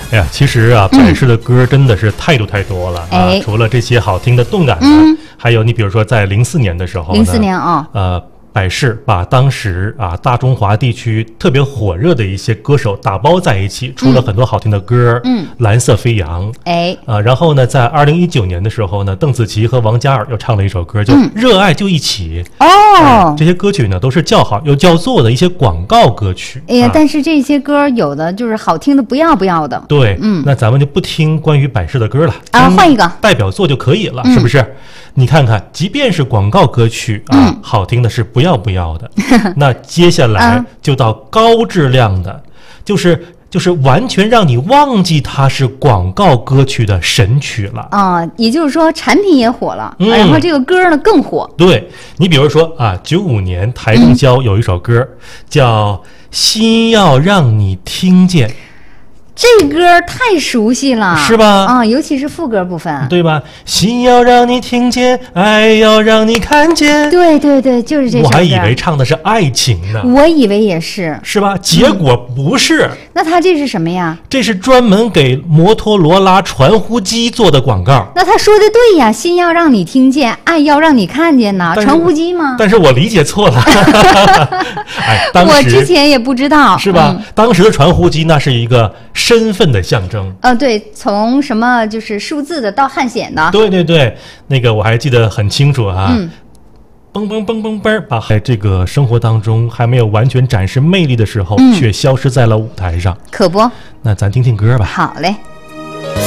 哎呀，其实啊，百事的歌真的是太多了啊！除了这些好听的动感的，还有你比如说在04年的时候呢，04 年啊， 百事把当时啊大中华地区特别火热的一些歌手打包在一起，出了很多好听的歌。蓝色飞扬。然后呢，在2019年的时候呢，邓紫棋和王嘉尔又唱了一首歌，叫《热爱就一起》。这些歌曲呢都是叫好又叫座的一些广告歌曲。 哎呀，但是这些歌有的就是好听的不要的。 对，那咱们就不听关于百事的歌了啊，换一个代表作就可以了，是不是？你看看，即便是广告歌曲啊，好听的是不要的。那接下来就到高质量的，就是完全让你忘记它是广告歌曲的神曲了啊！也就是说，产品也火了，然后这个歌呢更火。 对，你比如说啊，95年台中交有一首歌叫《心要让你听见》。 这歌太熟悉了， 是吧？ 啊，尤其是副歌部分， 对吧？心要让你听见，爱要让你看见。 对，就是这首歌。 我还以为唱的是爱情呢， 我以为也是， 是吧？结果不是。 那他这是什么呀？ 这是专门给摩托罗拉传呼机做的广告。 那他说的对呀，心要让你听见，爱要让你看见呢，传呼机吗？ 但是我理解错了。哎，当时我之前也不知道， 是吧？当时的传呼机那是一个身份的象征。 对，从什么就是数字的到汉显的。 对，那个我还记得很清楚啊。嘣嘣嘣嘣嘣，把在这个生活当中还没有完全展示魅力的时候，却消失在了舞台上。 可不。 那咱听听歌吧。 好嘞。